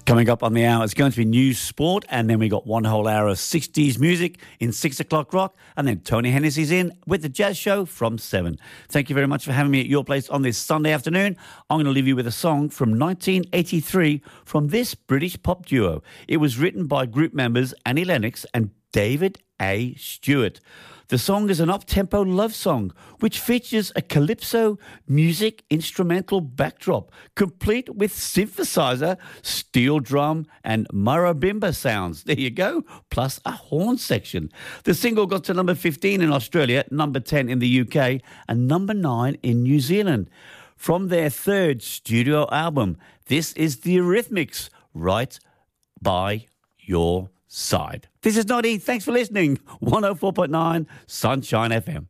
Coming up on the hour, it's going to be news, sport, and then we got one whole hour of 60s music in 6 o'clock rock, and then Tony Hennessy's in with the Jazz Show from 7. Thank you very much for having me at your place on this Sunday afternoon. I'm going to leave you with a song from 1983 from this British pop duo. It was written by group members Annie Lennox and David A. Stewart. The song is an up-tempo love song which features a calypso music instrumental backdrop complete with synthesizer, steel drum and marabimba sounds. There you go, plus a horn section. The single got to number 15 in Australia, number 10 in the UK and number 9 in New Zealand. From their third studio album, this is The Eurythmics, Right by Your Side. This is Noddy. Thanks for listening. 104.9 Sunshine FM.